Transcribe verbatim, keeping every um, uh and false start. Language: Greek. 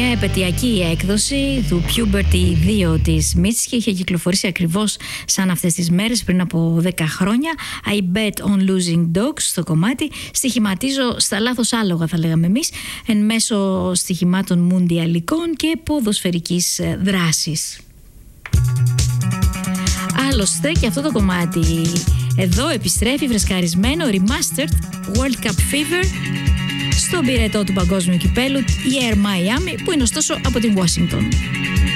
μια επετειακή έκδοση του Puberty δύο της Mitski. Είχε κυκλοφορήσει ακριβώς σαν αυτές τις μέρες πριν από δέκα χρόνια. I bet on losing dogs στο κομμάτι. Στοιχηματίζω στα λάθος άλογα, θα λέγαμε εμείς, εν μέσω στοιχημάτων μουντιαλικών και ποδοσφαιρικής δράσης. Άλλωστε και αυτό το κομμάτι εδώ επιστρέφει φρεσκαρισμένο, remastered, World Cup Fever, στον πυρετό του παγκόσμιου κυπέλου, η Air Miami, που είναι ωστόσο από την Washington.